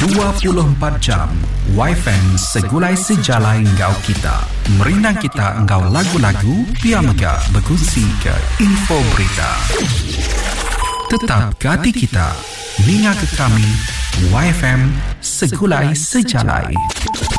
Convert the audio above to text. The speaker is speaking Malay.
24 jam YFM segulai sejalai engkau kita. Merinang kita engkau lagu-lagu, biar megah berkongsi ke info berita. Tetap ke hati kita, linga ke kami, YFM segulai sejalai.